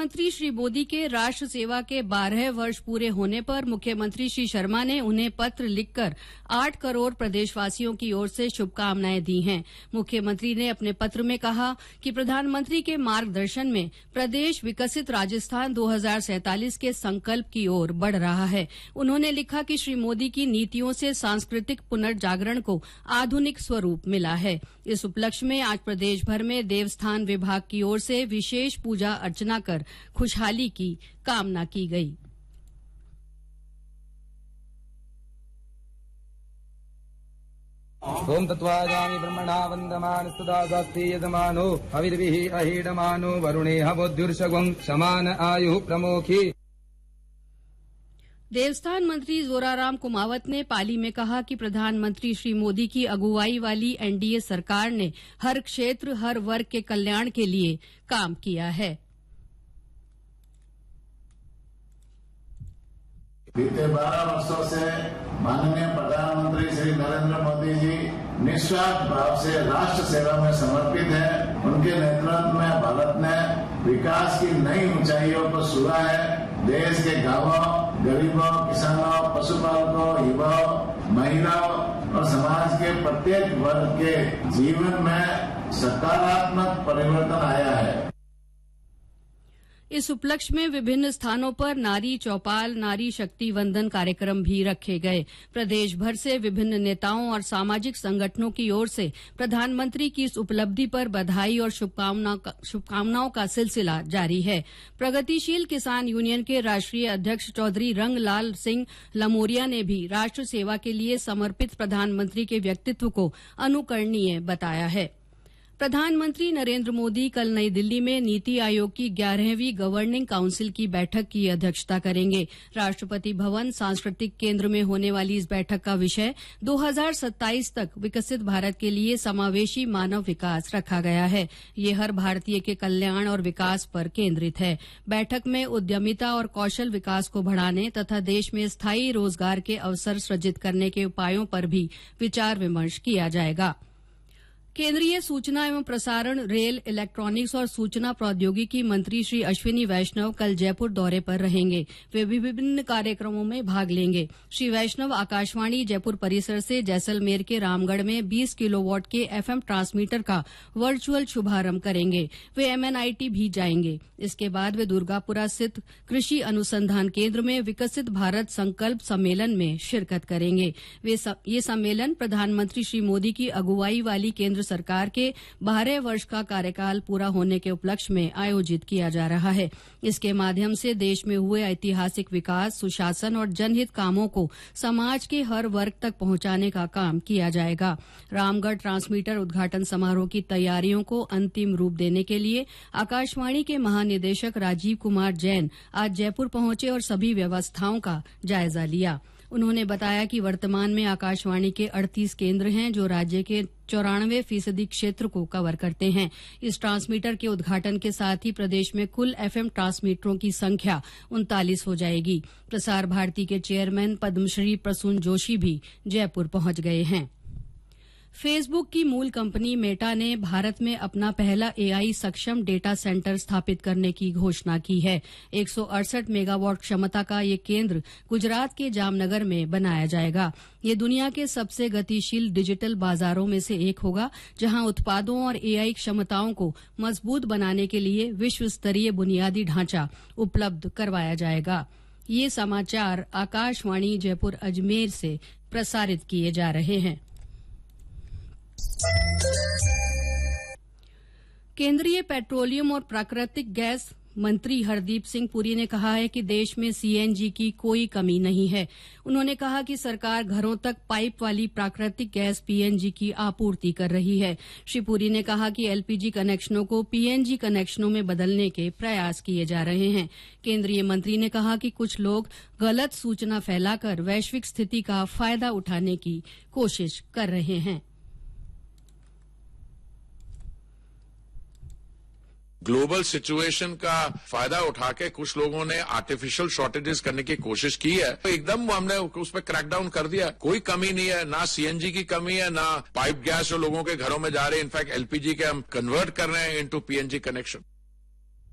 प्रधानमंत्री श्री मोदी के राष्ट्र सेवा के 12 वर्ष पूरे होने पर मुख्यमंत्री श्री शर्मा ने उन्हें पत्र लिखकर 8 करोड़ प्रदेशवासियों की ओर से शुभकामनाएं दी हैं। मुख्यमंत्री ने अपने पत्र में कहा कि प्रधानमंत्री के मार्गदर्शन में प्रदेश विकसित राजस्थान 2047 के संकल्प की ओर बढ़ रहा है। उन्होंने लिखा कि श्री मोदी की नीतियों से सांस्कृतिक पुनर्जागरण को आधुनिक स्वरूप मिला है। इस उपलक्ष्य में आज प्रदेश भर में देवस्थान विभाग की ओर से विशेष पूजा अर्चना कर खुशहाली की कामना की गई। ओम तत्वाजानि ब्रह्मणा वन्दमान सदा शास्ति यजमानो हविर्भिः अहीडमानो वरुणे हवोद्युर्षगं समान आयुः प्रमोखी। देवस्थान मंत्री जोराराम कुमावत ने पाली में कहा कि प्रधानमंत्री श्री मोदी की अगुवाई वाली एनडीए सरकार ने हर क्षेत्र हर वर्ग के कल्याण के लिए काम किया है। बीते 12 वर्षों से माननीय प्रधानमंत्री श्री नरेंद्र मोदी जी निस्वार्थ भाव से राष्ट्र सेवा में समर्पित हैं। उनके नेतृत्व में भारत ने विकास की नई ऊंचाइयों को छुआ है। देश के गांवों, गरीबों, किसानों, पशुपालकों, युवाओं, महिलाओं और समाज के प्रत्येक वर्ग के जीवन में सकारात्मक परिवर्तन आया है। इस उपलक्ष्य में विभिन्न स्थानों पर नारी चौपाल, नारी शक्ति वंदन कार्यक्रम भी रखे गए। प्रदेश भर से विभिन्न नेताओं और सामाजिक संगठनों की ओर से प्रधानमंत्री की इस उपलब्धि पर बधाई और शुभकामनाओं का सिलसिला जारी है। प्रगतिशील किसान यूनियन के राष्ट्रीय अध्यक्ष चौधरी रंगलाल सिंह लमोरिया ने भी राष्ट्र सेवा के लिए समर्पित प्रधानमंत्री के व्यक्तित्व को अनुकरणीय बताया है। प्रधानमंत्री नरेंद्र मोदी कल नई दिल्ली में नीति आयोग की 11वीं गवर्निंग काउंसिल की बैठक की अध्यक्षता करेंगे। राष्ट्रपति भवन सांस्कृतिक केंद्र में होने वाली इस बैठक का विषय 2027 तक विकसित भारत के लिए समावेशी मानव विकास रखा गया है। ये हर भारतीय के कल्याण और विकास पर केंद्रित है। बैठक में उद्यमिता और कौशल विकास को बढ़ाने तथा देश में स्थायी रोजगार के अवसर सृजित करने के उपायों पर भी विचार विमर्श किया जाएगा। केंद्रीय सूचना एवं प्रसारण, रेल, इलेक्ट्रॉनिक्स और सूचना प्रौद्योगिकी मंत्री श्री अश्विनी वैष्णव कल जयपुर दौरे पर रहेंगे। वे विभिन्न कार्यक्रमों में भाग लेंगे। श्री वैष्णव आकाशवाणी जयपुर परिसर से जैसलमेर के रामगढ़ में 20 किलोवाट के एफएम ट्रांसमीटर का वर्चुअल शुभारंभ करेंगे। वे एमएनआईटी भी जाएंगे। इसके बाद वे दुर्गापुरा स्थित कृषि अनुसंधान केंद्र में विकसित भारत संकल्प सम्मेलन में शिरकत करेंगे। ये सम्मेलन प्रधानमंत्री श्री मोदी की अगुवाई वाली केंद्र सरकार के 12 वर्ष का कार्यकाल पूरा होने के उपलक्ष्य में आयोजित किया जा रहा है। इसके माध्यम से देश में हुए ऐतिहासिक विकास, सुशासन और जनहित कामों को समाज के हर वर्ग तक पहुंचाने का काम किया जाएगा। रामगढ़ ट्रांसमीटर उद्घाटन समारोह की तैयारियों को अंतिम रूप देने के लिए आकाशवाणी के महानिदेशक राजीव कुमार जैन आज जयपुर पहुंचे और सभी व्यवस्थाओं का जायजा लिया। उन्होंने बताया कि वर्तमान में आकाशवाणी के 38 केंद्र हैं जो राज्य के 94% क्षेत्र को कवर करते हैं। इस ट्रांसमीटर के उद्घाटन के साथ ही प्रदेश में कुल एफएम ट्रांसमीटरों की संख्या 39 हो जाएगी। प्रसार भारती के चेयरमैन पद्मश्री प्रसून जोशी भी जयपुर पहुंच गए हैं। फेसबुक की मूल कंपनी मेटा ने भारत में अपना पहला एआई सक्षम डेटा सेंटर स्थापित करने की घोषणा की है। 168 मेगावाट क्षमता का ये केंद्र गुजरात के जामनगर में बनाया जाएगा। ये दुनिया के सबसे गतिशील डिजिटल बाजारों में से एक होगा, जहां उत्पादों और एआई क्षमताओं को मजबूत बनाने के लिए विश्व स्तरीय बुनियादी ढांचा उपलब्ध करवाया जाएगा। ये समाचार आकाशवाणी जयपुर अजमेर से प्रसारित किए जा रहे हैं। केंद्रीय पेट्रोलियम और प्राकृतिक गैस मंत्री हरदीप सिंह पुरी ने कहा है कि देश में सीएनजी की कोई कमी नहीं है। उन्होंने कहा कि सरकार घरों तक पाइप वाली प्राकृतिक गैस पीएनजी की आपूर्ति कर रही है। श्री पुरी ने कहा कि एलपीजी कनेक्शनों को पीएनजी कनेक्शनों में बदलने के प्रयास किए जा रहे हैं। केंद्रीय मंत्री ने कहा कि कुछ लोग गलत सूचना फैलाकर वैश्विक स्थिति का फायदा उठाने की कोशिश कर रहे हैं। ग्लोबल सिचुएशन का फायदा उठा के कुछ लोगों ने आर्टिफिशियल शॉर्टेजेस करने की कोशिश की है। तो एकदम हमने उस पर क्रैकडाउन कर दिया। कोई कमी नहीं है, ना सीएनजी की कमी है, ना पाइप गैस जो लोगों के घरों में जा रहे हैं। इनफैक्ट एलपीजी के हम कन्वर्ट कर रहे हैं इनटू पीएनजी कनेक्शन।